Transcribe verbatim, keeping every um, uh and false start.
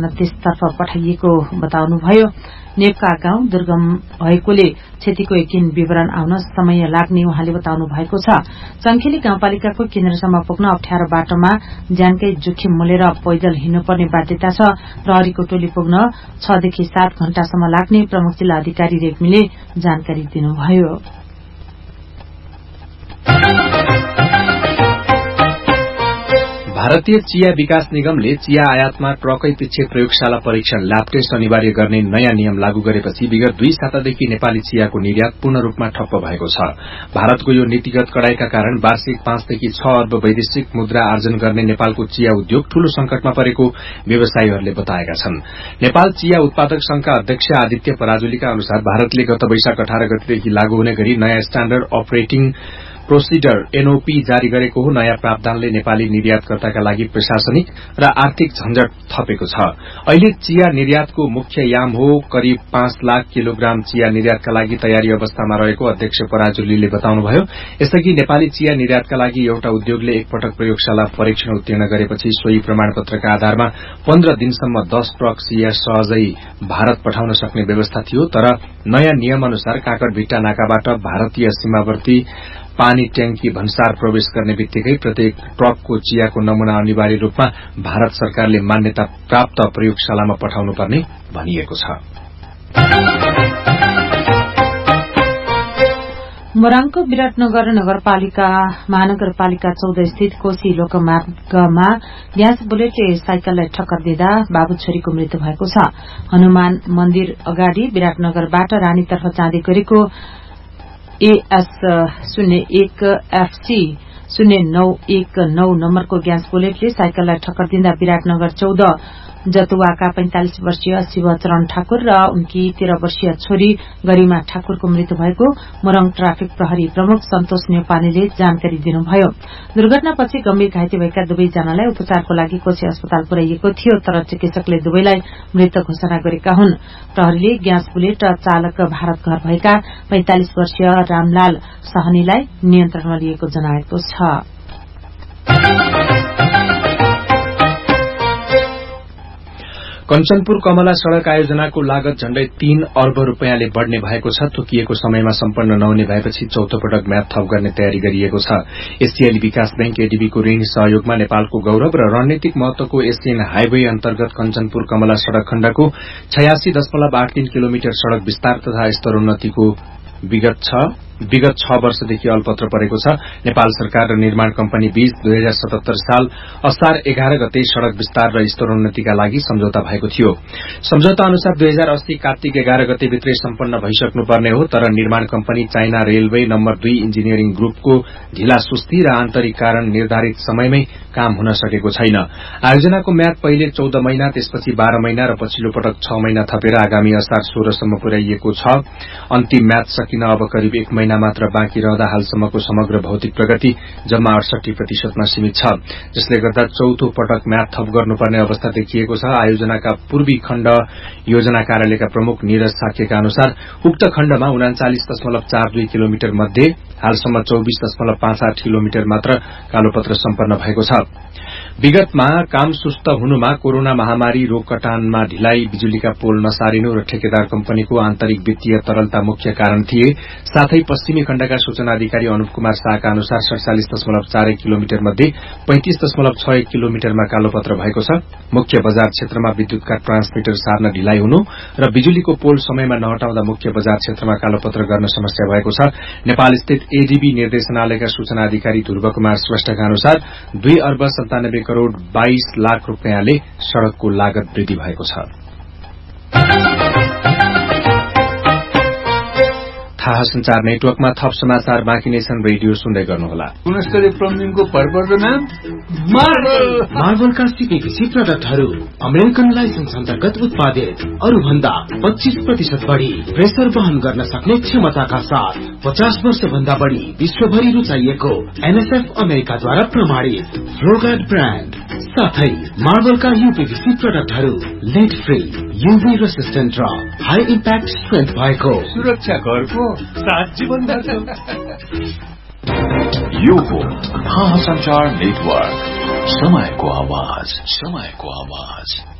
रहन त्यसतर्फ पठाइएको बताउनुभयो। नेपका गाउँ दुर्गम भएकोले क्षतिको यकिन विवरण आउन समय लाग्ने उहाँले बताउनु भएको छ। चङ्खेली गाउँपालिकाको केन्द्रसम्म पुग्न अप्ठ्यारो बाटोमा ज्यानकै जोखिम मोलेर पैदल हिँड्नुपर्ने बाध्यता छ। प्रहरीको टोली पुग्न छदेखि सात घण्टासम्म लाग्ने प्रमुख जिल्ला अधिकारी रेग्मीले जानकारी दिनुभयो। भारतीय चिया विकास निगमले चिया आयातमा ट्रकै पिच्छे प्रयोगशाला परीक्षण ल्याब टेस्ट अनिवार्य गर्ने नयाँ नियम लागू गरेपछि विगत दुई सातादेखि नेपाली चियाको निर्यात पूर्ण रूपमा ठप्प भएको छ। भारतको यो नीतिगत कडाईका कारण वार्षिक पाँचदेखि छ अर्ब वैदेशिक मुद्रा आर्जन गर्ने नेपालको चिया उद्योग ठूलो संकटमा परेको व्यवसायीहरूले बताएका छन्। नेपाल चिया उत्पादक संघका अध्यक्ष आदित्य पराजुलीका अनुसार भारतले गत वैशाख अठार गतेदेखि लागू हुने गरी नयाँ स्ट्याण्डर्ड अपरेटिङ प्रोसिडर एनओपी जारी गरेको हो। नयाँ प्रावधानले नेपाली निर्यातकर्ताका लागि प्रशासनिक र आर्थिक झन्झट थपेको छ। अहिले चिया निर्यातको मुख्य याम हो। करिब पाँच लाख किलोग्राम चिया निर्यातका लागि तयारी अवस्थामा रहेको अध्यक्ष पराजुलीले बताउनुभयो। यसअघि नेपाली चिया निर्यातका लागि एउटा उद्योगले एकपटक प्रयोगशाला परीक्षण उत्तीर्ण गरेपछि सोही प्रमाणपत्रका आधारमा पन्ध्र दिनसम्म दस ट्रक चिया सहजै भारत पठाउन सक्ने व्यवस्था थियो। तर नयाँ नियम अनुसार काकरभिट्टा नाकाबाट भारतीय सीमावर्ती पानी ट्याङ्की भन्सार प्रवेश गर्ने बित्तिकै प्रत्येक ट्रकको चियाको नमूना अनिवार्य रूपमा भारत सरकारले मान्यता प्राप्त प्रयोगशालामा पठाउनुपर्ने भनिएको छ। मोरङको विराटनगर नगरपालिका महानगरपालिका चौध स्थित कोशी लोकमार्गमा ग्यास बुलेटले साइकललाई ठक्कर दिँदा बाबु छोरीको मृत्यु भएको छ। हनुमान मन्दिर अगाडि विराटनगरबाट रानीतर्फ जाँदै गरेको एएस शून्य एक एफसी शून्य नौ एक नौ नम्बरको ग्यास बुलेटले साइकललाई ठक्कर दिँदा विराटनगर चौध जतुवाका पैंतालिस वर्षीय शिवचरण ठाकुर र उनकी तेह्र वर्षीय छोरी गरिमा ठाकुरको मृत्यु भएको मोरङ ट्राफिक प्रहरी प्रमुख सन्तोष नेपालीले जानकारी दिनुभयो। दुर्घटनापछि गम्भीर घाइते भएका दुवैजनालाई उपचारको लागि कोशी अस्पताल पुर्याइएको थियो, तर चिकित्सकले दुवैलाई मृत घोषणा गरेका हुन्। प्रहरीले ग्यास बुलेट चालक भारत घर भएका पैंतालिस वर्षीय रामलाल सहनीलाई नियन्त्रणमा लिएको जनाएको छ। कञ्चनपुर कमला सड़क आयोजनाको लागत झण्डै तीन अर्ब रूपियाँले बढ़ने भएको छ। तोकिएको समयमा सम्पन्न नहुने भएपछि चौथो पटक म्याद थप गर्ने तयारी गरिएको छ। एसियाली विकास बैंक एडीबीको ऋण सहयोगमा नेपालको गौरव र रणनीतिक महत्वको एसियन हाइवे अन्तर्गत कञ्चनपुर कमला सड़क खण्डको छयासी दशमलव आठ तीन किलोमिटर सड़क विस्तार तथा स्तरोन्नतिको विगत छ विगत छ वर्षदेखि अलपत्र परेको छ। नेपाल सरकार र निर्माण कम्पनी बीच दुई हजार सतहत्तर साल असार एघार गते सड़क विस्तार र स्तरोन्नतिका लागि सम्झौता भएको थियो। सम्झौता अनुसार दुई हजार अस्सी कार्तिक एघार गते भित्रै सम्पन्न भइसक्नुपर्ने हो, तर निर्माण कम्पनी चाइना रेलवे नम्बर दुई इन्जिनियरिङ ग्रुपको ढिला सुस्ती र आन्तरिक कारण निर्धारित समयमै काम हुन सकेको छैन। आयोजनाको म्याद पहिले चौध महिना, त्यसपछि बाह्र महिना र पछिल्लो पटक छ महिना थपेर आगामी असार सोह्रसम्म पुर्याइएको छ। अन्तिम म्याद सकिन अब करिब एक महिना मात्र बाँकी रहँदा हालसम्मको समग्र भौतिक प्रगति जम्मा अडसठी प्रतिशतमा सीमित छ, जसले गर्दा चौथो पटक म्याद थप गर्नुपर्ने अवस्था देखिएको छ। आयोजनाका पूर्वी खण्ड योजना कार्यालयका प्रमुख निरज साक्यका अनुसार उक्त खण्डमा उनाचालिस दशमलव चार दुई किलोमिटर मध्ये हालसम्म चौबिस दशमलव पाँच आठ किलोमिटर मात्र कालोपत्र सम्पन्न भएको छ। विगतमा काम सुस्त हुनुमा कोरोना महामारी, रोककटानमा ढिलाई, बिजुलीका पोल नसारिनु र ठेकेदार कम्पनीको आन्तरिक वित्तीय तरलता मुख्य कारण थिए। साथै पश्चिमी खण्डका सूचना अधिकारी अनुप कुमार शाहका अनुसार सड़चालिस दशमलव चार एक किलोमिटर मध्ये पैंतिस दशमलव छ एक किलोमिटरमा कालोपत्र भएको छ। मुख्य बजार क्षेत्रमा विद्युतका ट्रान्समिटर सार्न ढिलाइ हुनु र बिजुलीको पोल समयमा नहटाउँदा मुख्य बजार क्षेत्रमा कालोपत्र गर्न समस्या भएको छ। नेपाल स्थित एडीबी निर्देशनालयका सूचना अधिकारी ध्रुव कुमार श्रेष्ठका अनुसार दुई अर्ब सन्तानब्बे करोड़ बाइस लाख रूपियाँले सड़कको लागत वृद्धि भएको छ। थाहा संचार नेटवर्कमा थप समाचार बाँकी नै छन्। रेडियो सुन्दै गर्नुहोला। गुणस्तरीय प्लम्बिङको भरपर्दो नाम मार्बल। मार्बलका सीपीभीसी प्रडक्टहरू अमेरिकन लाइसेन्स अन्तर्गत उत्पादित, अरू भन्दा पच्चीस प्रतिशत बढ़ी प्रेसर वहन गर्न सक्ने क्षमताका साथ पचास वर्ष भन्दा बढ़ी विश्वभरि रुचाइएको एनएसएफ अमेरिकाद्वारा प्रमाणित फ्लोगार्ड ब्रान्ड साथै मार्बलका यूपीभीसी प्रडक्टहरू लेड फ्री, यूभी रेसिस्टेन्ट र हाई इम्प्याक्ट स्ट्रेन्थ भएको सुरक्षा घरको सात जीवन यो हो थाहा संचार नेटवर्क, समयको आवाज, समयको आवाज।